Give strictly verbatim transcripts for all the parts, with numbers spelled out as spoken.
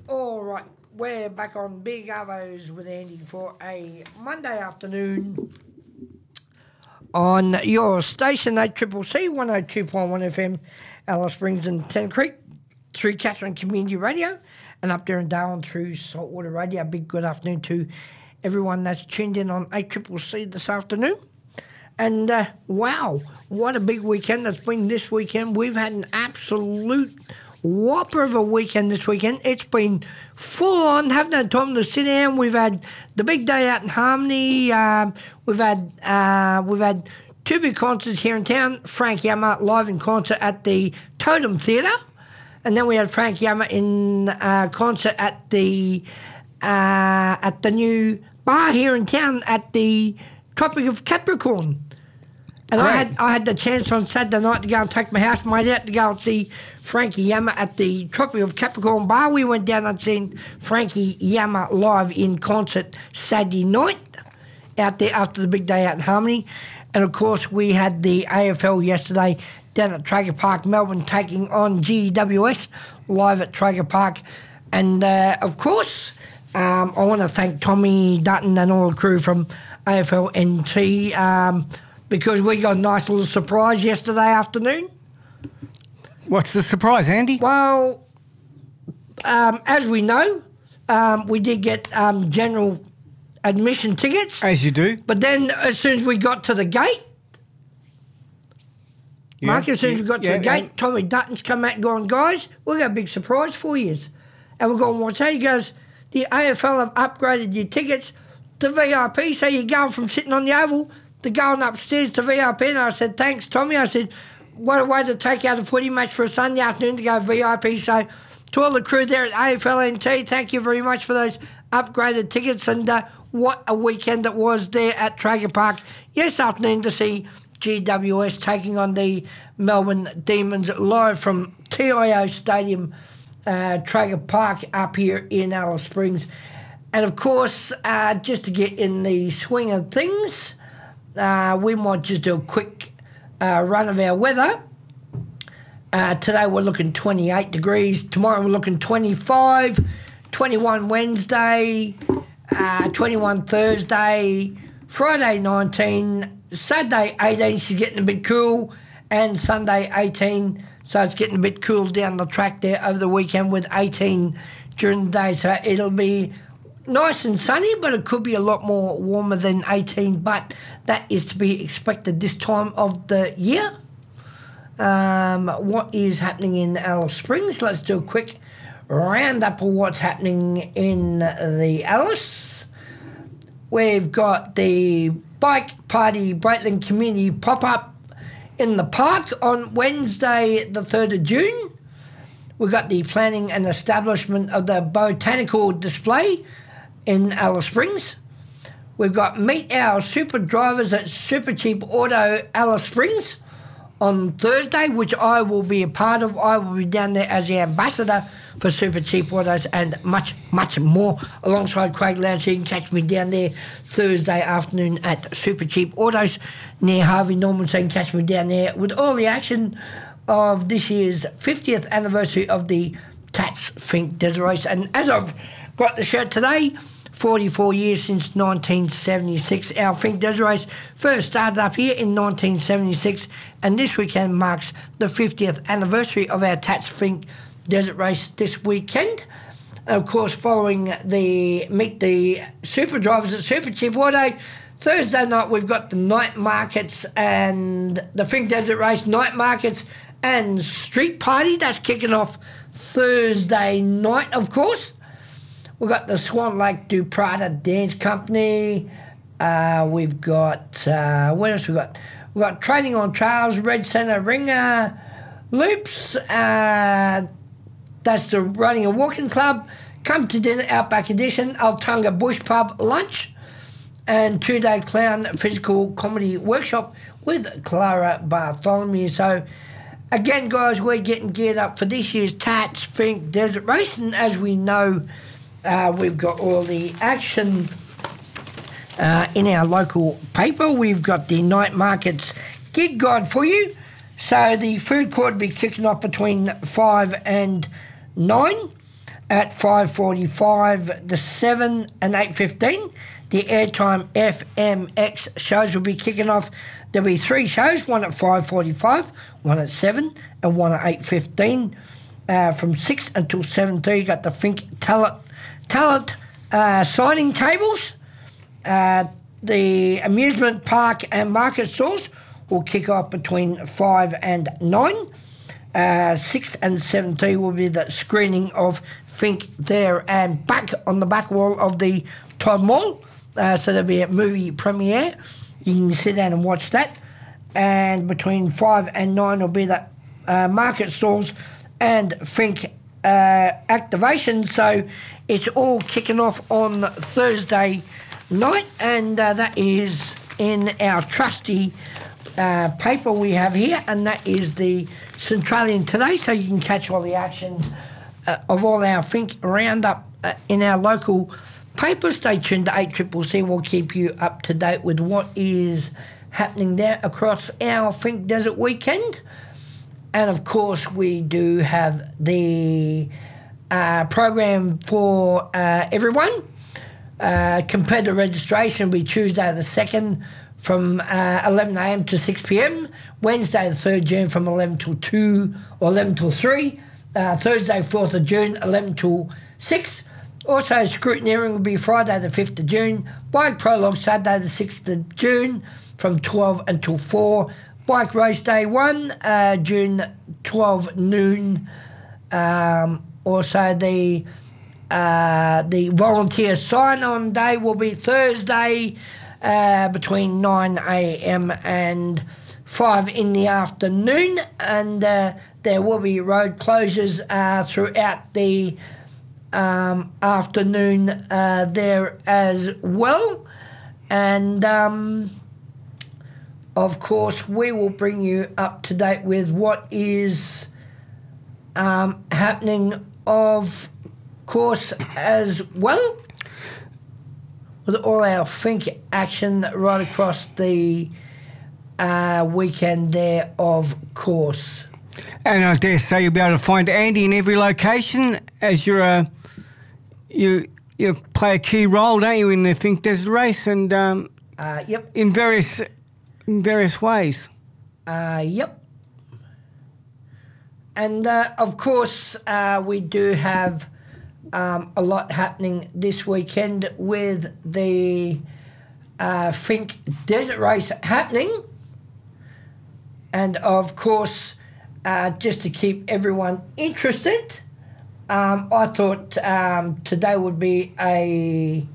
All right, we're back on Big Arvos with Andy for a Monday afternoon on your station, eight C C C, one oh two point one F M, Alice Springs and Tennant Creek, through Catherine Community Radio, and up there in Darwin through Saltwater Radio. A big good afternoon to everyone that's tuned in on eight C C C this afternoon. And uh, wow, what a big weekend that's been this weekend. We've had an absolute whopper of a weekend this weekend. It's been full on, haven't had time to sit down. We've had the big day out in Harmony. Um, we've had uh, we've had two big concerts here in town. Frank Yama live in concert at the Totem Theatre, and then we had Frank Yama in uh, concert at the uh, at the new bar here in town at the Tropic of Capricorn. And Great. I had I had the chance on Saturday night to go and take my housemate out to go and see Frankie Yama at the Tropic of Capricorn bar. We went down and seen Frankie Yama live in concert Saturday night out there after the big day out in Harmony. And, of course, we had the A F L yesterday down at Traeger Park, Melbourne, taking on G W S live at Traeger Park. And, uh, of course, um, I want to thank Tommy Dutton and all the crew from A F L N T um, because we got a nice little surprise yesterday afternoon. What's the surprise, Andy? Well, um, as we know, um, we did get um, general admission tickets. As you do. But then as soon as we got to the gate, yeah, Mark, as soon as yeah, we got to yeah, the gate, yeah. Tommy Dutton's come out and gone, guys, we've got a big surprise for you. And we're going, what's that? He goes, the A F L have upgraded your tickets to V I P, so you're going from sitting on the oval to going upstairs to V I P. And I said, thanks, Tommy. I said, what a way to take out a footy match for a Sunday afternoon to go V I P. So to all the crew there at A F L N T, thank you very much for those upgraded tickets. And uh, what a weekend it was there at Traeger Park yes afternoon to see G W S taking on the Melbourne Demons live from T I O Stadium, uh, Traeger Park up here in Alice Springs. And, of course, uh, just to get in the swing of things, uh, we might just do a quick uh, run of our weather. Uh, today we're looking twenty-eight degrees. Tomorrow we're looking twenty-five, twenty-one Wednesday, uh, twenty-one Thursday, Friday nineteen, Saturday eighteen, she's getting a bit cool, and Sunday eighteen, so it's getting a bit cool down the track there over the weekend with eighteen during the day. So it'll be nice and sunny, but it could be a lot more warmer than eighteen, but that is to be expected this time of the year. Um, what is happening in Alice Springs? Let's do a quick roundup of what's happening in the Alice. We've got the Bike Party Breitling Community Pop-Up in the park on Wednesday the third of June. We've got the planning and establishment of the botanical display in Alice Springs. We've got Meet Our Super Drivers at Super Cheap Auto Alice Springs on Thursday, which I will be a part of. I will be down there as the ambassador for Super Cheap Autos and much, much more alongside Craig Lowndes. You can catch me down there Thursday afternoon at Super Cheap Autos near Harvey Norman. So you can catch me down there with all the action of this year's fiftieth anniversary of the Tats Fink Desert Race. And as I've got the shirt today, forty-four years since nineteen seventy-six. Our Fink Desert Race first started up here in nineteen seventy-six, and this weekend marks the fiftieth anniversary of our Tats Fink Desert Race this weekend. And of course, following the Meet the Super Drivers at Super Cheap Auto, Thursday night we've got the night markets and the Fink Desert Race night markets and street party. That's kicking off Thursday night, of course. We've got the Swan Lake Du Prada Dance Company. Uh, we've got, uh, what else we got? We've got Training on Trails, Red Centre Ringer, Loops. Uh, that's the Running and Walking Club. Come to Dinner, Outback Edition, Altunga Bush Pub Lunch, and two-day clown physical comedy workshop with Clara Bartholomew. So, again, guys, we're getting geared up for this year's Tats Fink Desert Race, and as we know, Uh, we've got all the action uh, in our local paper. We've got the night markets gig guide for you. So the food court will be kicking off between five and nine. at five forty-five, the seven and eight fifteen. The Airtime F M X shows will be kicking off. There'll be three shows, one at five forty-five, one at seven, and one at eight fifteen. Uh, from six until seven thirty, you got the Fink Talent, talent uh, signing tables. Uh, the amusement park and market stalls will kick off between five and nine. Uh, six and seven thirty will be the screening of Fink there and back on the back wall of the Todd Mall. Uh, so there'll be a movie premiere. You can sit down and watch that. And between five and nine will be the uh, market stalls and Fink uh, activation. So it's all kicking off on Thursday night, and uh, that is in our trusty uh, paper we have here, and that is the Centralian Today, so you can catch all the action uh, of all our Fink roundup uh, in our local paper. Stay tuned to eight C C C. We'll keep you up to date with what is happening there across our Fink Desert weekend. And of course, we do have the uh, program for uh, everyone. Uh, competitor registration will be Tuesday the second from uh, eleven a m to six p m, Wednesday the third of June from eleven till two or eleven till three, uh, Thursday fourth of June eleven till six. Also, scrutineering will be Friday the fifth of June, bike prologue Saturday the sixth of June from twelve until four, bike race day one, uh, June twelfth noon. Um, also, the uh, the volunteer sign-on day will be Thursday uh, between nine a m and five in the afternoon, and uh, there will be road closures uh, throughout the um, afternoon uh, there as well. And um, of course, we will bring you up to date with what is um, happening, of course, as well, with all our Fink action right across the uh, weekend there, of course. And I dare say you'll be able to find Andy in every location, as you're a, you you play a key role, don't you, in the Fink Desert Race, and um, uh, yep, in various in various ways. Uh, yep. And uh, of course, uh, we do have um, a lot happening this weekend with the uh, Fink Desert Race happening. And of course, uh, just to keep everyone interested, um, I thought um, today would be a...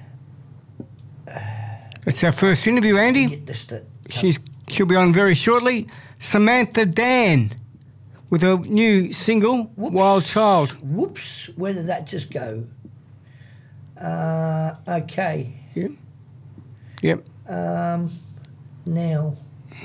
It's our first interview, Andy. Get this to, She's, she'll be on very shortly. Samantha Dan with a new single, Whoops. Wild Child. Whoops, where did that just go? Uh, okay. Yep. Yep. Um, now.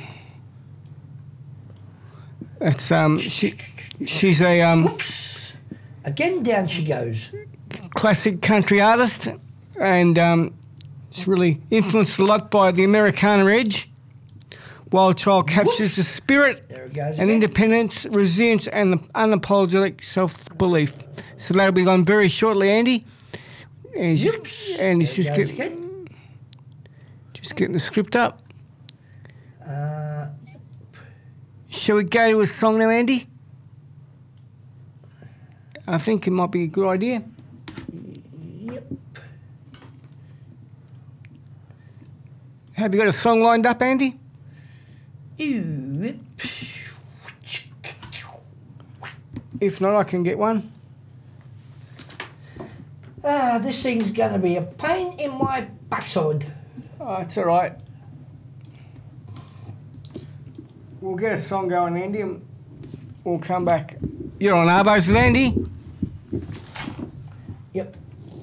It's um she she's a um Whoops. Again down she goes. classic country artist, and um she's really influenced a lot by the Americana edge. Wild Child captures Whoops. the spirit There it goes and again. independence, resilience, and the unapologetic self-belief. So that'll be on very shortly, Andy. And he's Whoops. just, and he's There just it goes getting again. just getting the script up. Uh, Shall we go to a song now, Andy? I think it might be a good idea. yep. Have you got a song lined up, Andy? Ew. If not, I can get one. Ah, this thing's going to be a pain in my backside. Oh, it's all right. We'll get a song going, Andy, and we'll come back. You're on Arvos with Andy. Yep.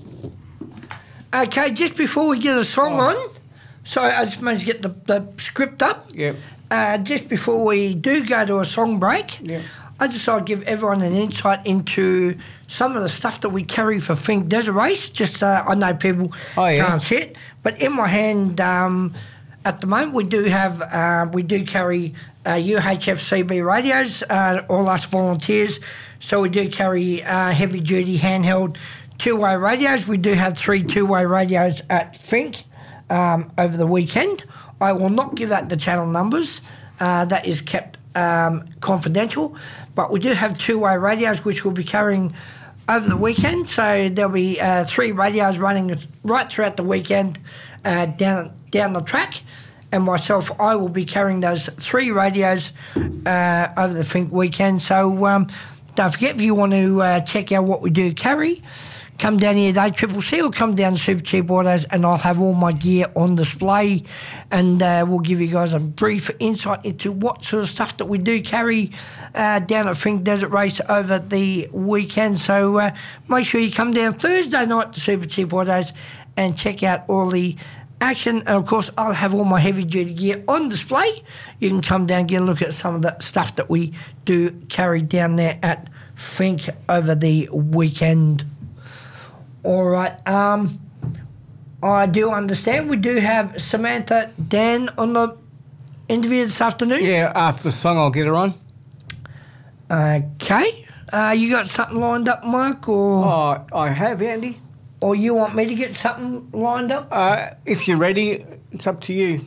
Okay, just before we get a song Oh. on, sorry, I just managed to get the, the script up. Yep. Uh, just before we do go to a song break, Yep. I just thought I'd give everyone an insight into some of the stuff that we carry for Fink Desert Race. Just, uh, I know people Oh, yeah. can't see it, but in my hand um, at the moment we do have, uh, we do carry uh, U H F C B radios. Uh, all us volunteers So we do carry uh, heavy-duty handheld two-way radios. We do have three two-way radios at Fink um, over the weekend. I will not give out the channel numbers. Uh, that is kept um, confidential. But we do have two-way radios which we'll be carrying over the weekend. So there'll be uh, three radios running right throughout the weekend uh, down down the track. And myself, I will be carrying those three radios uh, over the Fink weekend. So um, don't forget, if you want to uh, check out what we do carry, come down here at A C C C or come down to Super Cheap Autos and I'll have all my gear on display and uh, we'll give you guys a brief insight into what sort of stuff that we do carry uh, down at Fink Desert Race over the weekend. So uh, make sure you come down Thursday night to Super Cheap Autos and check out all the action. And of course, I'll have all my heavy duty gear on display. You can come down and get a look at some of the stuff that we do carry down there at Fink over the weekend. All right. Um, I do understand we do have Samantha Dan on the interview this afternoon. Yeah, after the song, I'll get her on. Okay. Uh, you got something lined up, Mark? Or Oh, I have, Andy. or you want me to get something lined up? Uh, if you're ready, it's up to you.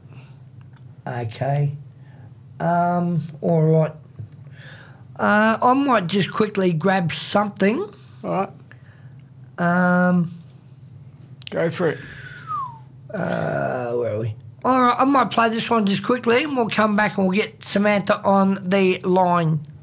Okay. Um, all right. Uh, I might just quickly grab something. All right, Um, go for it. uh, where are we? All right, I might play this one just quickly and we'll come back and we'll get Samantha on the line.